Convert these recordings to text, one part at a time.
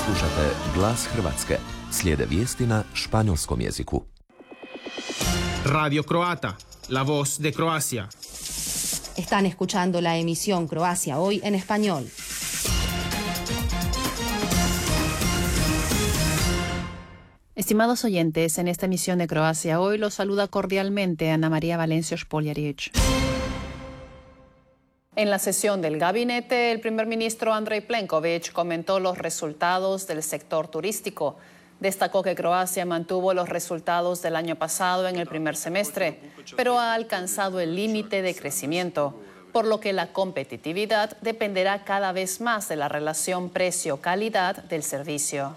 Slušate Glas Hrvatske. Slijede vijesti na španjolskom jeziku. Radio Croata, la voz de Croacia. Están escuchando la emisión Croacia Hoy en español. Estimados oyentes, en esta emisión de Croacia Hoy los saluda cordialmente Ana María Valencia Špoljarić. En la sesión del gabinete, el primer ministro Andrej Plenković comentó los resultados del sector turístico. Destacó que Croacia mantuvo los resultados del año pasado en el primer semestre, pero ha alcanzado el límite de crecimiento, por lo que la competitividad dependerá cada vez más de la relación precio-calidad del servicio.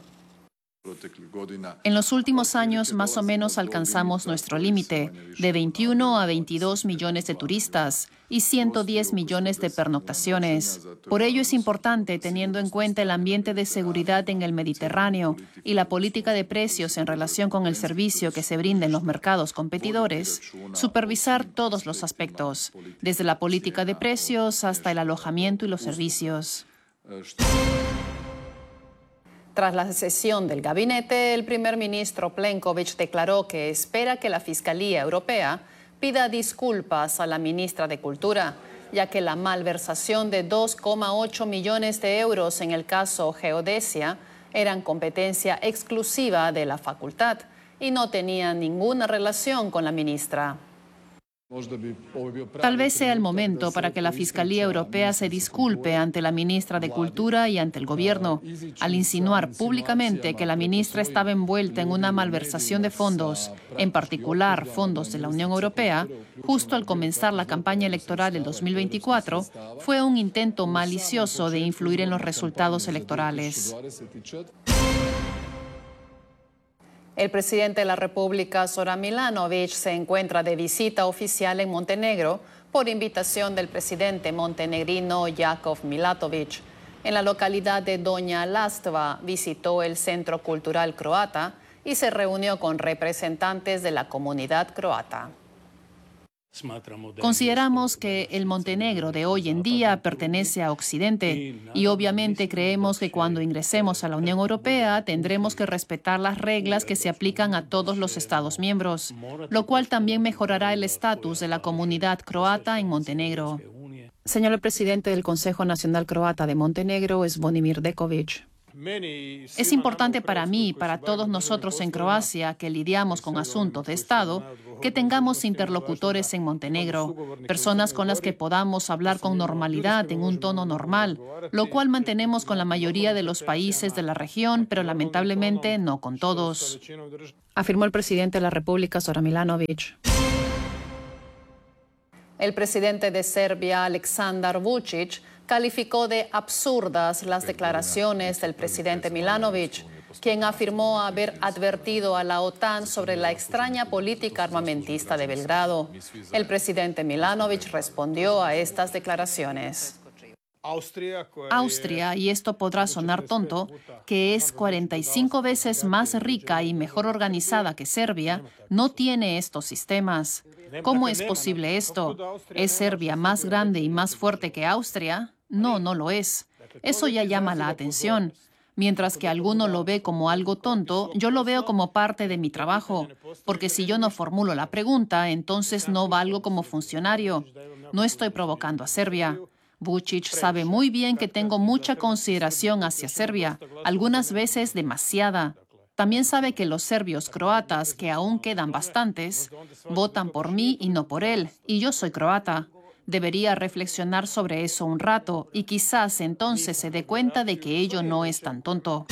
En los últimos años, más o menos alcanzamos nuestro límite, de 21 a 22 millones de turistas y 110 millones de pernoctaciones. Por ello es importante, teniendo en cuenta el ambiente de seguridad en el Mediterráneo y la política de precios en relación con el servicio que se brinda en los mercados competidores, supervisar todos los aspectos, desde la política de precios hasta el alojamiento y los servicios. Tras la sesión del gabinete, el primer ministro Plenković declaró que espera que la Fiscalía Europea pida disculpas a la ministra de Cultura, ya que la malversación de 2,8 millones de euros en el caso Geodesia eran competencia exclusiva de la facultad y no tenían ninguna relación con la ministra. Tal vez sea el momento para que la Fiscalía Europea se disculpe ante la ministra de Cultura y ante el gobierno, al insinuar públicamente que la ministra estaba envuelta en una malversación de fondos, en particular fondos de la Unión Europea, justo al comenzar la campaña electoral del 2024, fue un intento malicioso de influir en los resultados electorales. El presidente de la República, Zoran Milanović, se encuentra de visita oficial en Montenegro por invitación del presidente montenegrino Jakov Milatović. En la localidad de Donja Lastva visitó el Centro Cultural Croata y se reunió con representantes de la comunidad croata. Consideramos que el Montenegro de hoy en día pertenece a Occidente y obviamente creemos que cuando ingresemos a la Unión Europea tendremos que respetar las reglas que se aplican a todos los Estados miembros, lo cual también mejorará el estatus de la comunidad croata en Montenegro. Señor el presidente del Consejo Nacional Croata de Montenegro, Zvonimir Deković. Es importante para mí y para todos nosotros en Croacia que lidiamos con asuntos de Estado, que tengamos interlocutores en Montenegro, personas con las que podamos hablar con normalidad, en un tono normal, lo cual mantenemos con la mayoría de los países de la región, pero lamentablemente no con todos, afirmó el presidente de la República, Zoran Milanović. El presidente de Serbia, Aleksandar Vučić, calificó de absurdas las declaraciones del presidente Milanović, quien afirmó haber advertido a la OTAN sobre la extraña política armamentista de Belgrado. El presidente Milanović respondió a estas declaraciones. Austria, y esto podrá sonar tonto, que es 45 veces más rica y mejor organizada que Serbia, no tiene estos sistemas. ¿Cómo es posible esto? ¿Es Serbia más grande y más fuerte que Austria? No, no lo es. Eso ya llama la atención. Mientras que alguno lo ve como algo tonto, yo lo veo como parte de mi trabajo, porque si yo no formulo la pregunta, entonces no valgo como funcionario. No estoy provocando a Serbia. Vučić sabe muy bien que tengo mucha consideración hacia Serbia, algunas veces demasiada. También sabe que los serbios croatas, que aún quedan bastantes, votan por mí y no por él, y yo soy croata. Debería reflexionar sobre eso un rato y quizás entonces se dé cuenta de que ello no es tan tonto.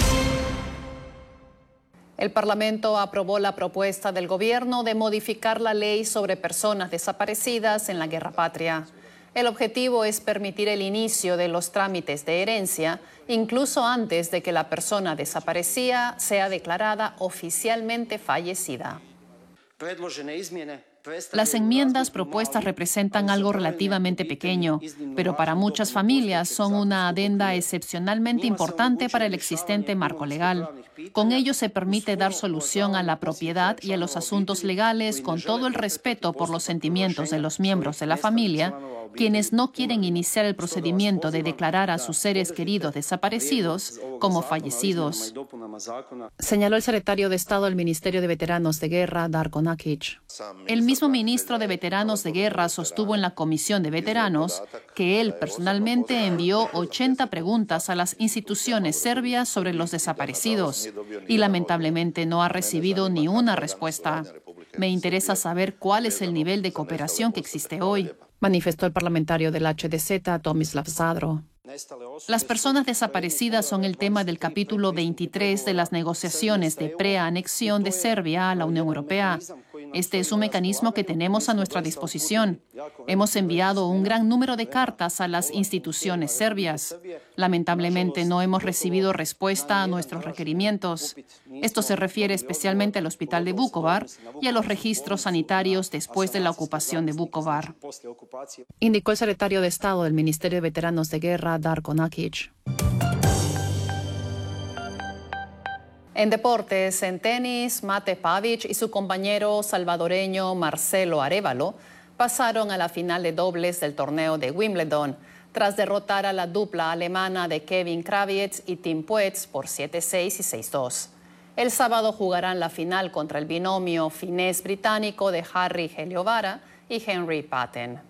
El Parlamento aprobó la propuesta del gobierno de modificar la ley sobre personas desaparecidas en la guerra patria. El objetivo es permitir el inicio de los trámites de herencia, incluso antes de que la persona desaparecida sea declarada oficialmente fallecida. Las enmiendas propuestas representan algo relativamente pequeño, pero para muchas familias son una adenda excepcionalmente importante para el existente marco legal. Con ello se permite dar solución a la propiedad y a los asuntos legales con todo el respeto por los sentimientos de los miembros de la familia, quienes no quieren iniciar el procedimiento de declarar a sus seres queridos desaparecidos como fallecidos, señaló el secretario de Estado del Ministerio de Veteranos de Guerra, Darko Nakic. El mismo ministro de Veteranos de Guerra sostuvo en la Comisión de Veteranos que él personalmente envió 80 preguntas a las instituciones serbias sobre los desaparecidos y lamentablemente no ha recibido ni una respuesta. Me interesa saber cuál es el nivel de cooperación que existe hoy, manifestó el parlamentario del HDZ, Tomislav Zadro. Las personas desaparecidas son el tema del capítulo 23 de las negociaciones de preanexión de Serbia a la Unión Europea. Este es un mecanismo que tenemos a nuestra disposición. Hemos enviado un gran número de cartas a las instituciones serbias. Lamentablemente no hemos recibido respuesta a nuestros requerimientos. Esto se refiere especialmente al hospital de Vukovar y a los registros sanitarios después de la ocupación de Vukovar, indicó el secretario de Estado del Ministerio de Veteranos de Guerra, Darko Nakic. En deportes, en tenis, Mate Pavic y su compañero salvadoreño Marcelo Arévalo pasaron a la final de dobles del torneo de Wimbledon, tras derrotar a la dupla alemana de Kevin Krawietz y Tim Puetz por 7-6 y 6-2. El sábado jugarán la final contra el binomio finés-británico de Harry Heliovara y Henry Patten.